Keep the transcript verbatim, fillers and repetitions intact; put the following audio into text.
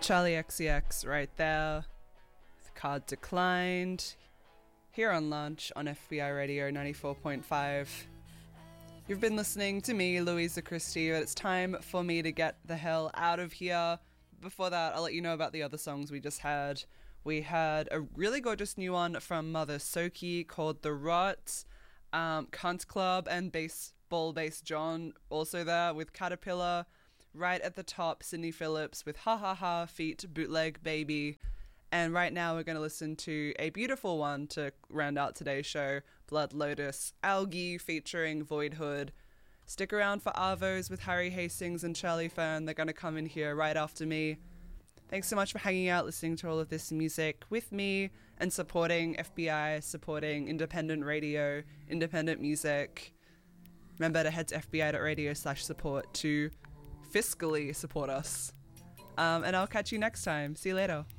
Charlie X C X right there. The card declined. Here on Lunch on F B I Radio ninety-four point five. You've been listening to me, Louisa Christie, but it's time for me to get the hell out of here. Before that, I'll let you know about the other songs we just had. We had a really gorgeous new one from Mother Soki called The Rot. Um, Cunt Club and Baseball Bass John also there with Caterpillar. Right at the top, Sydney Phillips with Ha Ha Ha feat Bootleg Baby. And right now we're going to listen to a beautiful one to round out today's show, Blood Lotus, Algae featuring Voidhood. Stick around for Arvos with Harry Hastings and Charlie Fern. They're going to come in here right after me. Thanks so much for hanging out, listening to all of this music with me and supporting F B I, supporting independent radio, independent music. Remember to head to fbi.radio slash support to fiscally support us. Um, and I'll catch you next time. See you later.